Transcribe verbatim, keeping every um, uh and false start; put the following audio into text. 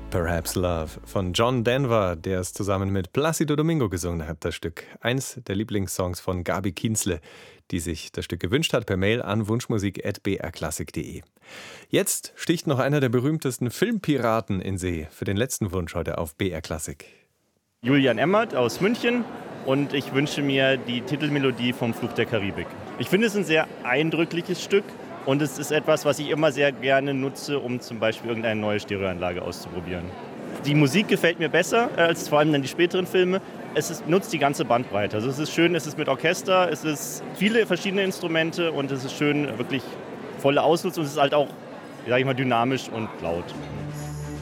Perhaps Love von John Denver, der es zusammen mit Plácido Domingo gesungen hat, das Stück. Eins der Lieblingssongs von Gabi Kienzle, die sich das Stück gewünscht hat, per Mail an wunschmusik at b r klassik punkt d e. Jetzt sticht noch einer der berühmtesten Filmpiraten in See für den letzten Wunsch heute auf B R Klassik. Julian Emmert aus München und ich wünsche mir die Titelmelodie vom Fluch der Karibik. Ich finde es ein sehr eindrückliches Stück. Und es ist etwas, was ich immer sehr gerne nutze, um zum Beispiel irgendeine neue Stereoanlage auszuprobieren. Die Musik gefällt mir besser als vor allem dann die späteren Filme. Es ist, nutzt die ganze Bandbreite. Also es ist schön, es ist mit Orchester, es ist viele verschiedene Instrumente und es ist schön, wirklich volle Ausnutzung. Und es ist halt auch, sag ich mal, dynamisch und laut.